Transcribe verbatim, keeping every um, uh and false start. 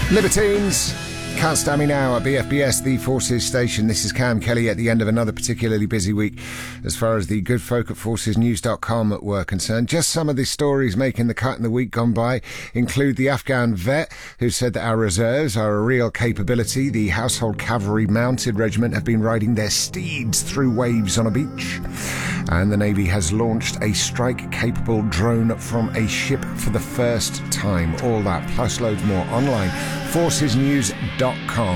Libertines, Can't Stand Me Now at B F B S, the Forces station. This is Cam Kelly at the end of another particularly busy week as far as the good folk at forces news dot com were concerned. Just some of the stories making the cut in the week gone by include the Afghan vet who said that our reserves are a real capability. The Household Cavalry Mounted Regiment have been riding their steeds through waves on a beach. And the Navy has launched a strike-capable drone from a ship for the first time. All that, plus loads more, online, forces news dot com.